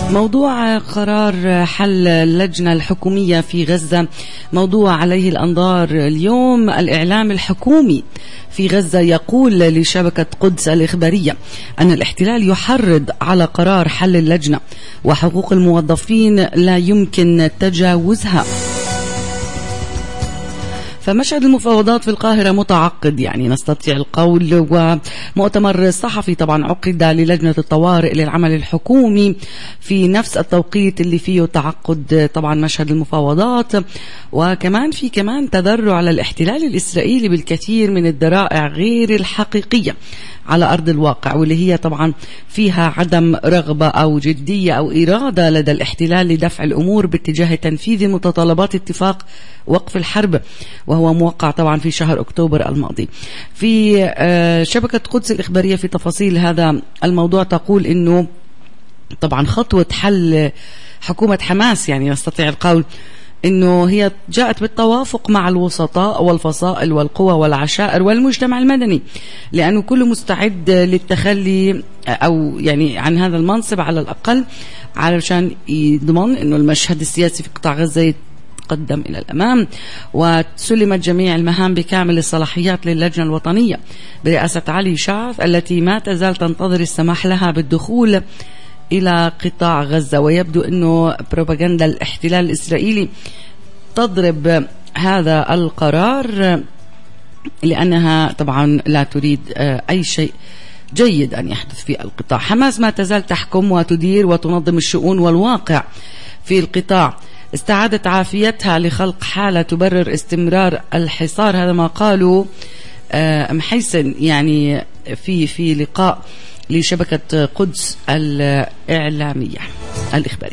موضوع قرار حل اللجنة الحكومية في غزة موضوع عليه الأنظار اليوم. الإعلام الحكومي في غزة يقول لشبكة قدس الإخبارية أن الاحتلال يحرض على قرار حل اللجنة وحقوق الموظفين لا يمكن تجاوزها. فمشهد المفاوضات في القاهرة متعقد، يعني نستطيع القول، ومؤتمر صحفي طبعا عقد للجنة الطوارئ للعمل الحكومي في نفس التوقيت اللي فيه تعقد طبعا مشهد المفاوضات، وكمان في تذرع على الاحتلال الإسرائيلي بالكثير من الذرائع غير الحقيقية على أرض الواقع، واللي هي طبعا فيها عدم رغبة أو جدية أو إرادة لدى الاحتلال لدفع الأمور باتجاه تنفيذ متطلبات اتفاق وقف الحرب، وهو موقع طبعا في شهر أكتوبر الماضي. في شبكة قدس الإخبارية في تفاصيل هذا الموضوع تقول إنه طبعا خطوة حل حكومة حماس، يعني نستطيع القول إنه هي جاءت بالتوافق مع الوسطاء والفصائل والقوى والعشائر والمجتمع المدني، لأنه كله مستعد للتخلي أو يعني عن هذا المنصب على الأقل علشان يضمن إنه المشهد السياسي في قطاع غزة يتقدم إلى الأمام. وسلمت جميع المهام بكامل الصلاحيات للجنة الوطنية برئاسة علي شعث التي ما تزال تنتظر السماح لها بالدخول إلى قطاع غزة. ويبدو أنه بروباغندا الاحتلال الإسرائيلي تضرب هذا القرار لأنها طبعا لا تريد أي شيء جيد أن يحدث في القطاع. حماس ما تزال تحكم وتدير وتنظم الشؤون والواقع في القطاع، استعادت عافيتها لخلق حالة تبرر استمرار الحصار. هذا ما قالوا محيسن يعني في لقاء لشبكة قدس الإعلامية الإخبارية.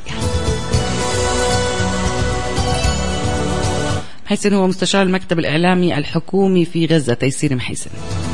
محيسن هو مستشار المكتب الإعلامي الحكومي في غزة. تيسير محيسن.